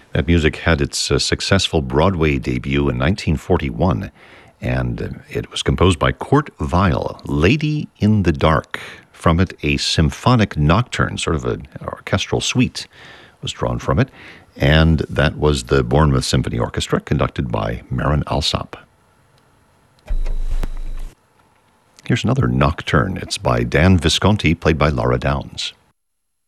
That music had its successful Broadway debut in 1941, and it was composed by Kurt Weill, Lady in the Dark. From it, a symphonic nocturne, sort of an orchestral suite, was drawn from it, and that was the Bournemouth Symphony Orchestra, conducted by Marin Alsop. Here's another nocturne. It's by Dan Visconti, played by Laura Downs.